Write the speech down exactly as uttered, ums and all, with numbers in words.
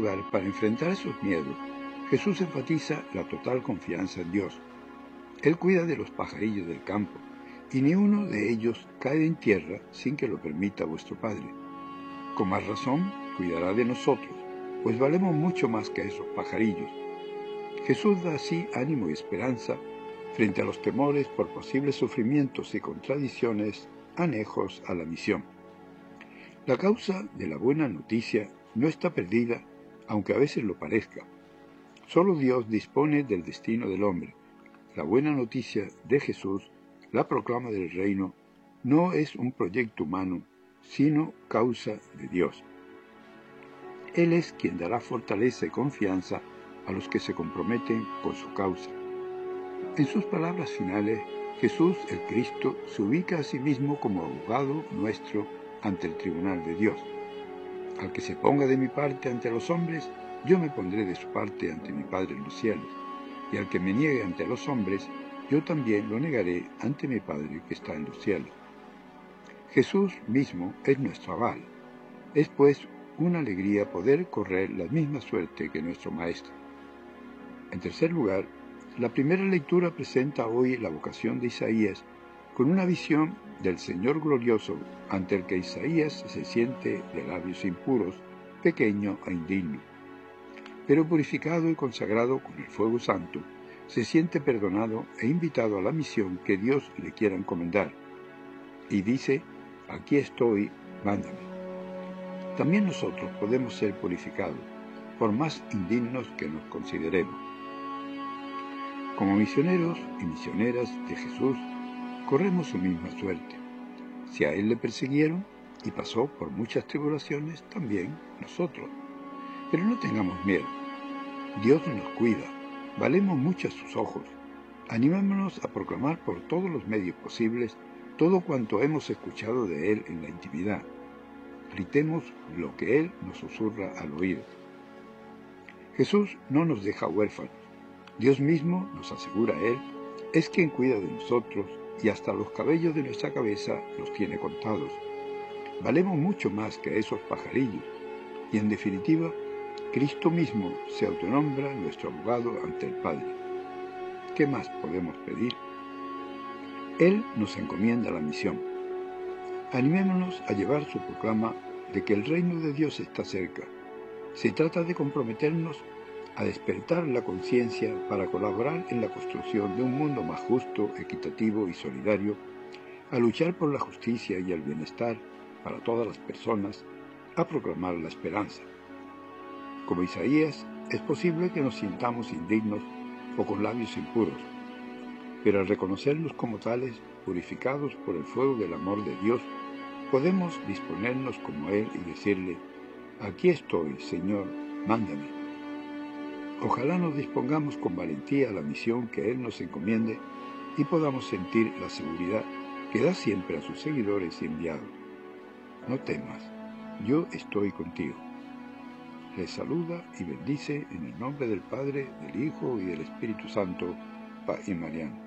lugar, para enfrentar esos miedos, Jesús enfatiza la total confianza en Dios. Él cuida de los pajarillos del campo, y ni uno de ellos cae en tierra sin que lo permita vuestro Padre. Con más razón, cuidará de nosotros, pues valemos mucho más que esos pajarillos. Jesús da así ánimo y esperanza frente a los temores por posibles sufrimientos y contradicciones anejos a la misión. La causa de la buena noticia no está perdida, aunque a veces lo parezca. Solo Dios dispone del destino del hombre. La buena noticia de Jesús, la proclama del reino, no es un proyecto humano, sino causa de Dios. Él es quien dará fortaleza y confianza a los que se comprometen con su causa. En sus palabras finales, Jesús el Cristo se ubica a sí mismo como abogado nuestro ante el tribunal de Dios. Al que se ponga de mi parte ante los hombres, yo me pondré de su parte ante mi Padre en los cielos. Y al que me niegue ante los hombres, yo también lo negaré ante mi Padre que está en los cielos. Jesús mismo es nuestro aval. Es pues una alegría poder correr la misma suerte que nuestro Maestro. En tercer lugar, la primera lectura presenta hoy la vocación de Isaías con una visión del Señor glorioso ante el que Isaías se siente de labios impuros, pequeño e indigno. Pero purificado y consagrado con el fuego santo, se siente perdonado e invitado a la misión que Dios le quiera encomendar. Y dice, aquí estoy, mándame. También nosotros podemos ser purificados, por más indignos que nos consideremos. Como misioneros y misioneras de Jesús, corremos su misma suerte. Si a Él le persiguieron y pasó por muchas tribulaciones, también nosotros. Pero no tengamos miedo. Dios nos cuida. Valemos mucho a sus ojos. Animémonos a proclamar por todos los medios posibles todo cuanto hemos escuchado de Él en la intimidad. Gritemos lo que Él nos susurra al oído. Jesús no nos deja huérfanos. Dios mismo, nos asegura Él, es quien cuida de nosotros y hasta los cabellos de nuestra cabeza los tiene contados. Valemos mucho más que esos pajarillos y, en definitiva, Cristo mismo se autonombra nuestro abogado ante el Padre. ¿Qué más podemos pedir? Él nos encomienda la misión. Animémonos a llevar su proclama de que el reino de Dios está cerca. Se trata de comprometernos a despertar la conciencia para colaborar en la construcción de un mundo más justo, equitativo y solidario, a luchar por la justicia y el bienestar para todas las personas, a proclamar la esperanza. Como Isaías, es posible que nos sintamos indignos o con labios impuros, pero al reconocernos como tales, purificados por el fuego del amor de Dios, podemos disponernos como Él y decirle, aquí estoy, Señor, mándame. Ojalá nos dispongamos con valentía a la misión que Él nos encomiende y podamos sentir la seguridad que da siempre a sus seguidores y enviados. No temas, yo estoy contigo. Les saluda y bendice en el nombre del Padre, del Hijo y del Espíritu Santo, Pa y Mariano.